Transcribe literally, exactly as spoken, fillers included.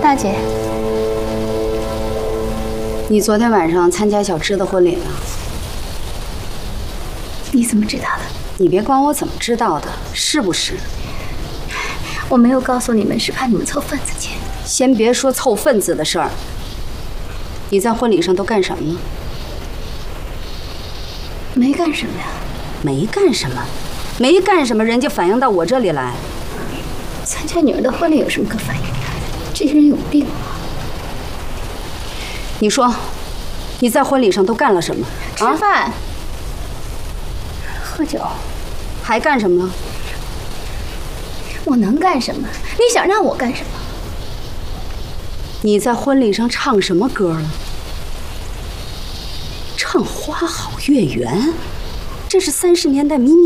大姐， 你昨天晚上参加小芝的婚礼了？ 你怎么知道的？ 你别管我怎么知道的，是不是？ 我没有告诉你们，是怕你们凑份子钱。 先别说凑份子的事儿，你在婚礼上都干什么了？ 没干什么呀。 没干什么，没干什么，人家反映到我这里来。 参加女儿的婚礼有什么可反映的？这些人有病啊！ 你说，你在婚礼上都干了什么？ 吃饭、啊、喝酒， 还干什么了？ 我能干什么？你想让我干什么？ 你在婚礼上唱什么歌了？唱《花好月圆》，这是三十年代民